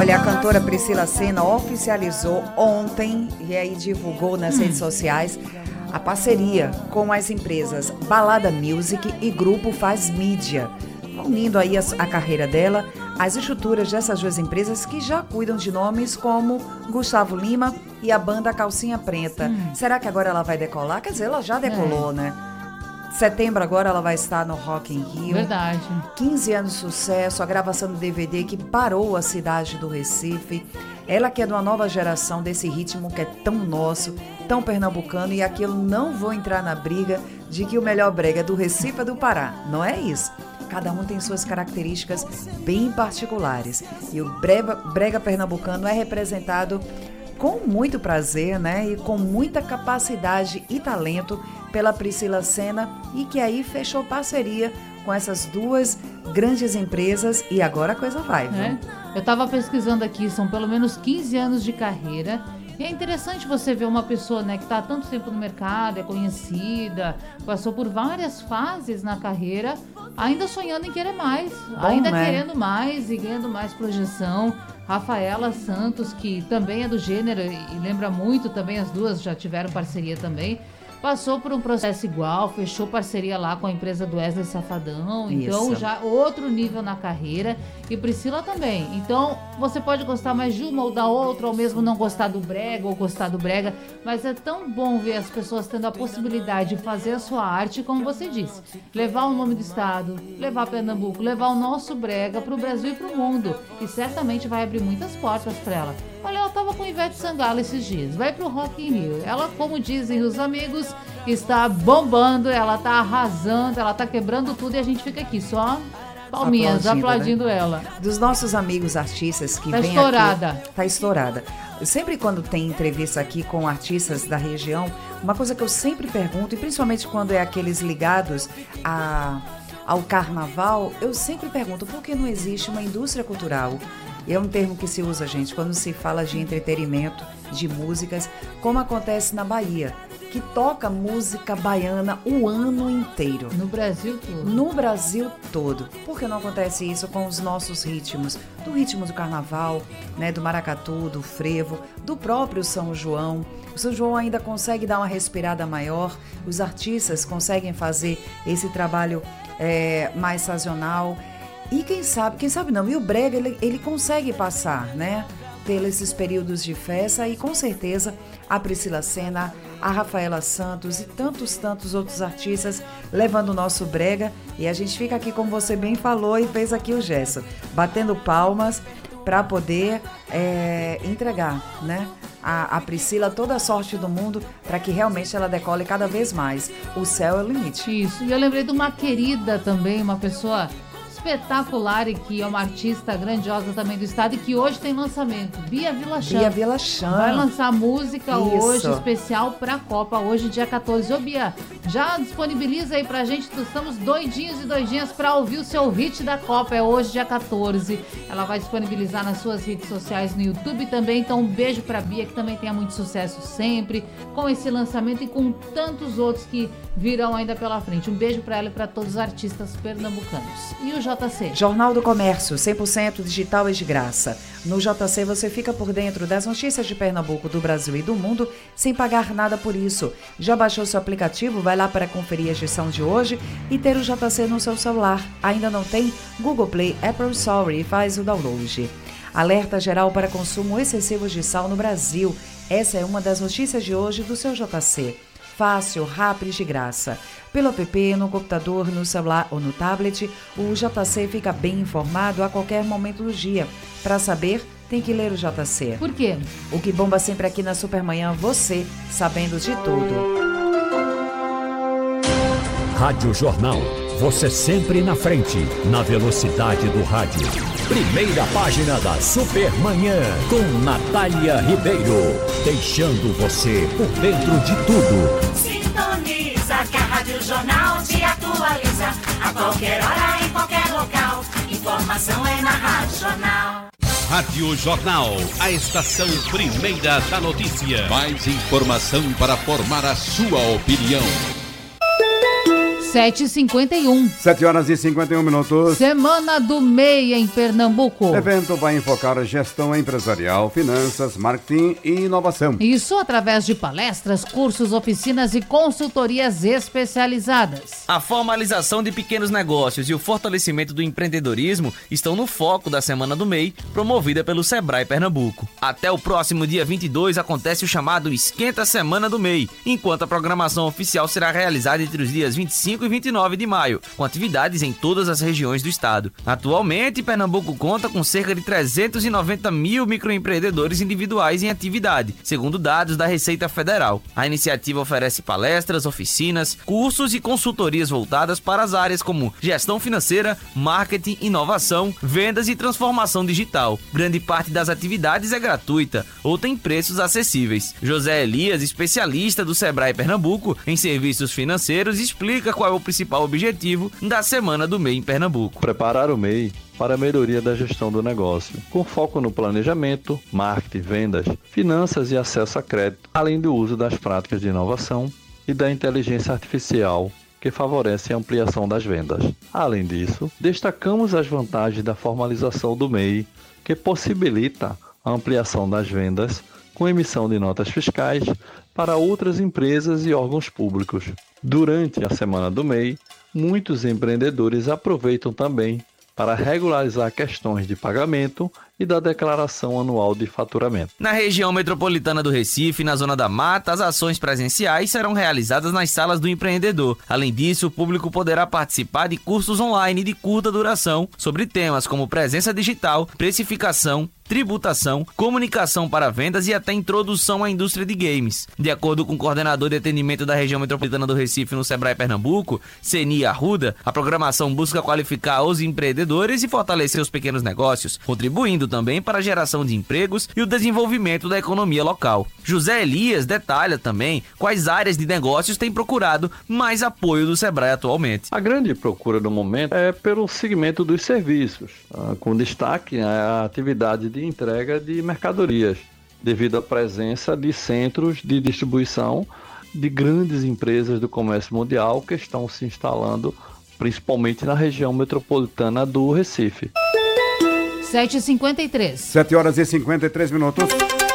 Olha, a cantora Priscila Senna oficializou ontem e aí divulgou nas redes sociais a parceria com as empresas Balada Music e Grupo Faz Mídia, unindo aí a carreira dela às estruturas dessas duas empresas que já cuidam de nomes como Gustavo Lima e a banda Calcinha Preta. Será que agora ela vai decolar? Quer dizer, ela já decolou, né? Setembro agora ela vai estar no Rock in Rio. Verdade. 15 anos de sucesso, a gravação do DVD que parou a cidade do Recife. Ela que é de uma nova geração desse ritmo que é tão nosso, tão pernambucano, e aqui eu não vou entrar na briga de que o melhor brega é do Recife é do Pará. Não é isso. Cada um tem suas características bem particulares. E o brega pernambucano é representado com muito prazer, né? E com muita capacidade e talento pela Priscila Senna, e que aí fechou parceria com essas duas grandes empresas e agora a coisa vai, viu? Eu estava pesquisando aqui, são pelo menos 15 anos de carreira. E é interessante você ver uma pessoa, né, que está há tanto tempo no mercado, é conhecida, passou por várias fases na carreira, ainda sonhando em querer mais, ainda querendo mais e ganhando mais projeção. Rafaela Santos, que também é do gênero e lembra muito também, as duas já tiveram parceria também. Passou por um processo igual, fechou parceria lá com a empresa do Wesley Safadão. Então, Isso. já outro nível na carreira. E Priscila também. Então, você pode gostar mais de uma ou da outra, ou mesmo não gostar do brega ou gostar do brega. Mas é tão bom ver as pessoas tendo a possibilidade de fazer a sua arte, como você disse. Levar o nome do estado, levar Pernambuco, levar o nosso brega pro Brasil e pro mundo. E certamente vai abrir muitas portas para ela. Olha, ela tava com Ivete Sangalo esses dias. Vai pro Rock in Rio. Ela, como dizem os amigos, está bombando, ela tá arrasando, ela tá quebrando tudo e a gente fica aqui só palminhas, aplaudindo, né? Ela. Dos nossos amigos artistas que tá vêm estourada. Aqui... Tá estourada. Sempre quando tem entrevista aqui com artistas da região, uma coisa que eu sempre pergunto, e principalmente quando é aqueles ligados ao carnaval, eu sempre pergunto por que não existe uma indústria cultural. É um termo que se usa, gente, quando se fala de entretenimento, de músicas, como acontece na Bahia, que toca música baiana o ano inteiro. No Brasil todo. No Brasil todo. Por que não acontece isso com os nossos ritmos? Do ritmo do carnaval, né, do maracatu, do frevo, do próprio São João. O São João ainda consegue dar uma respirada maior, os artistas conseguem fazer esse trabalho mais sazonal. E quem sabe não, e o brega ele consegue passar, né, pelos períodos de festa, e com certeza a Priscila Senna, a Rafaela Santos e tantos outros artistas levando o nosso brega, e a gente fica aqui, como você bem falou e fez aqui o gesto, batendo palmas para poder entregar, né, a Priscila toda a sorte do mundo para que realmente ela decole cada vez mais. O céu é o limite. Isso, e eu lembrei de uma querida também, uma pessoa espetacular, e que é uma artista grandiosa também do estado e que hoje tem lançamento, Bia Vilachão. Bia Vilachão. Vai lançar música Isso. hoje, especial pra Copa, hoje dia 14. Ô Bia, já disponibiliza aí pra gente, estamos doidinhos e doidinhas pra ouvir o seu hit da Copa, é hoje dia 14. Ela vai disponibilizar nas suas redes sociais, no YouTube também, então um beijo pra Bia, que também tenha muito sucesso sempre, com esse lançamento e com tantos outros que virão ainda pela frente. Um beijo pra ela e pra todos os artistas pernambucanos. E o JC? Jornal do Comércio, 100% digital e de graça. No JC você fica por dentro das notícias de Pernambuco, do Brasil e do mundo, sem pagar nada por isso. Já baixou seu aplicativo? Vai lá para conferir a edição de hoje e ter o JC no seu celular. Ainda não tem? Google Play, Apple Store e faz o download. Alerta geral para consumo excessivo de sal no Brasil. Essa é uma das notícias de hoje do seu JC. Fácil, rápido e de graça. Pelo app, no computador, no celular ou no tablet, o JC fica bem informado a qualquer momento do dia. Para saber, tem que ler o JC. Por quê? O que bomba sempre aqui na Supermanhã, você sabendo de tudo. Rádio Jornal. Você sempre na frente, na velocidade do rádio. Primeira página da Supermanhã, com Natália Ribeiro. Deixando você por dentro de tudo. Sintoniza que a Rádio Jornal te atualiza. A qualquer hora, em qualquer local. Informação é na Rádio Jornal. Rádio Jornal, a estação primeira da notícia. Mais informação para formar a sua opinião. 7h51. 7h51. Semana do MEI em Pernambuco. O evento vai enfocar gestão empresarial, finanças, marketing e inovação. Isso através de palestras, cursos, oficinas e consultorias especializadas. A formalização de pequenos negócios e o fortalecimento do empreendedorismo estão no foco da Semana do MEI, promovida pelo Sebrae Pernambuco. Até o próximo dia 22 acontece o chamado Esquenta Semana do MEI, enquanto a programação oficial será realizada entre os dias 25 e 29 de maio, com atividades em todas as regiões do estado. Atualmente, Pernambuco conta com cerca de 390 mil microempreendedores individuais em atividade, segundo dados da Receita Federal. A iniciativa oferece palestras, oficinas, cursos e consultorias voltadas para as áreas como gestão financeira, marketing, inovação, vendas e transformação digital. Grande parte das atividades é gratuita ou tem preços acessíveis. José Elias, especialista do Sebrae Pernambuco em serviços financeiros, explica qual é o principal objetivo da Semana do MEI em Pernambuco. Preparar o MEI para a melhoria da gestão do negócio, com foco no planejamento, marketing, vendas, finanças e acesso a crédito, além do uso das práticas de inovação e da inteligência artificial, que favorece a ampliação das vendas. Além disso, destacamos as vantagens da formalização do MEI, que possibilita a ampliação das vendas com emissão de notas fiscais para outras empresas e órgãos públicos. Durante a Semana do MEI, muitos empreendedores aproveitam também para regularizar questões de pagamento e da declaração anual de faturamento. Na região metropolitana do Recife, na Zona da Mata, as ações presenciais serão realizadas nas salas do empreendedor. Além disso, o público poderá participar de cursos online de curta duração sobre temas como presença digital, precificação, tributação, comunicação para vendas e até introdução à indústria de games. De acordo com o coordenador de atendimento da região metropolitana do Recife no Sebrae Pernambuco, Seni Arruda, a programação busca qualificar os empreendedores e fortalecer os pequenos negócios, contribuindo também para a geração de empregos e o desenvolvimento da economia local. José Elias detalha também quais áreas de negócios têm procurado mais apoio do Sebrae atualmente. A grande procura no momento é pelo segmento dos serviços, com destaque à atividade de entrega de mercadorias, devido à presença de centros de distribuição de grandes empresas do comércio mundial que estão se instalando principalmente na região metropolitana do Recife. 7h53. 7h53.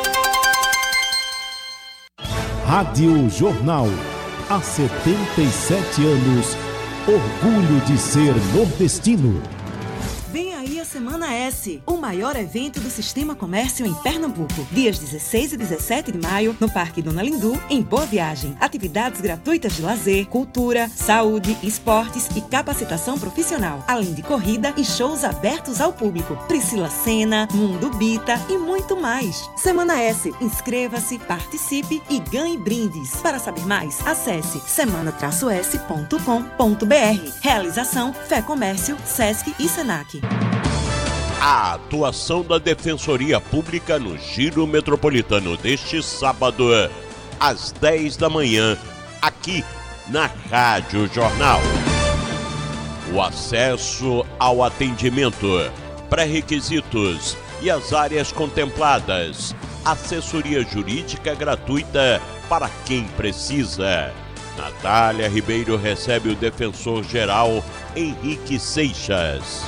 Rádio Jornal. Há 77 anos, orgulho de ser nordestino. Vem aí a Semana S, o maior evento do Sistema Comércio em Pernambuco. Dias 16 e 17 de maio, no Parque Dona Lindu, em Boa Viagem. Atividades gratuitas de lazer, cultura, saúde, esportes e capacitação profissional. Além de corrida e shows abertos ao público. Priscila Senna, Mundo Bita e muito mais. Semana S, inscreva-se, participe e ganhe brindes. Para saber mais, acesse semana-s.com.br. Realização Fé Comércio, Sesc e Senac. A atuação da Defensoria Pública no Giro Metropolitano deste sábado, às 10 da manhã, aqui na Rádio Jornal. O acesso ao atendimento, pré-requisitos e as áreas contempladas. Assessoria jurídica gratuita para quem precisa. Natália Ribeiro recebe o defensor-geral Henrique Seixas.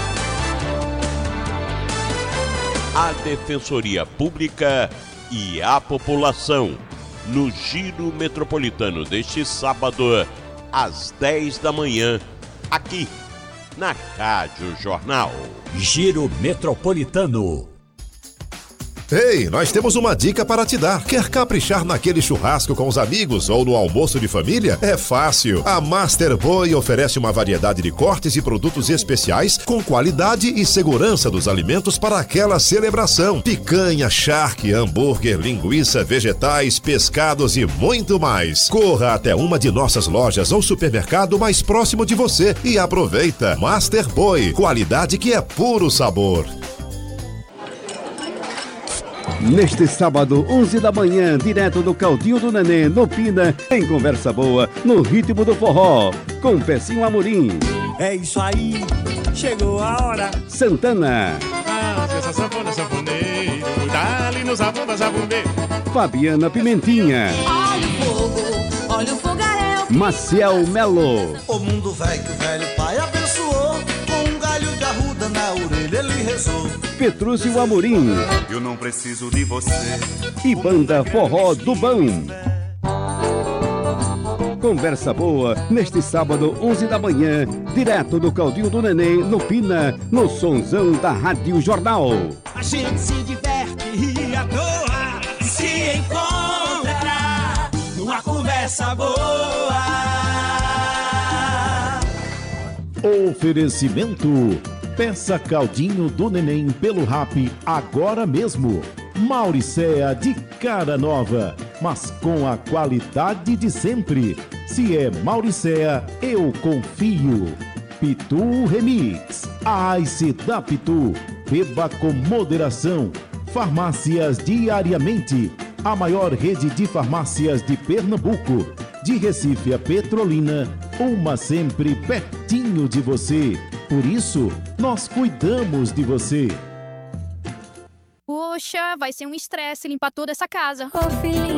A Defensoria Pública e a população no Giro Metropolitano deste sábado, às 10 da manhã, aqui na Rádio Jornal. Giro Metropolitano. Ei, nós temos uma dica para te dar. Quer caprichar naquele churrasco com os amigos ou no almoço de família? É fácil. A Master Boy oferece uma variedade de cortes e produtos especiais com qualidade e segurança dos alimentos para aquela celebração. Picanha, charque, hambúrguer, linguiça, vegetais, pescados e muito mais. Corra até uma de nossas lojas ou supermercado mais próximo de você e aproveita. Master Boy, qualidade que é puro sabor. Neste sábado, 11 da manhã, direto do Caldinho do Nenê, no Pina, em conversa boa, no ritmo do forró, com Pecinho Amorim. É isso aí, chegou a hora. Santana. Essa sanfona, sanfoneiro, dá-lhe no zabumba, zabumbeiro. Fabiana Pimentinha. Olha o fogo, olha o fogaréu Maciel Melo. O mundo velho que o velho pai abençoou, com um galho de arruda na orelha ele rezou. Petrúcio Amorim. Eu não preciso de você. E Banda Forró do Bão. Conversa boa, neste sábado, 11 da manhã, direto do Caldinho do Neném, no Pina, no sonzão da Rádio Jornal. A gente se diverte e à toa se encontra numa conversa boa. Oferecimento: peça Caldinho do Neném pelo Rap agora mesmo. Mauricéa de cara nova, mas com a qualidade de sempre. Se é Mauricéa, eu confio. Pitu Remix, a Ice da Pitu. Beba com moderação. Farmácias Diariamente, a maior rede de farmácias de Pernambuco. De Recife a Petrolina, uma sempre pertinho de você. Por isso, nós cuidamos de você. Poxa, vai ser um estresse limpar toda essa casa. Ô filhinho,